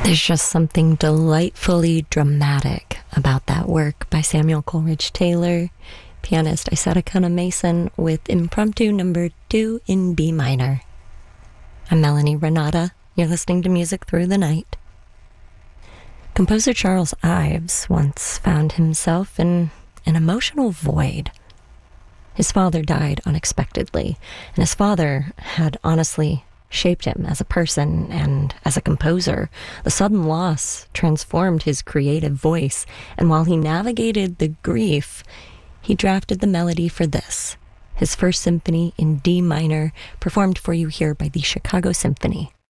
There's just something delightfully dramatic about that work by Samuel Coleridge Taylor, pianist Isata Mason, with Impromptu Number 2 in B minor. I'm Melanie Renata. You're listening to Music Through the Night. Composer Charles Ives once found himself in an emotional void. His father died unexpectedly, and his father had honestly shaped him as a person and as a composer. The sudden loss transformed his creative voice, and while he navigated the grief, he drafted the melody for this, his first symphony in D minor, performed for you here by the Chicago Symphony.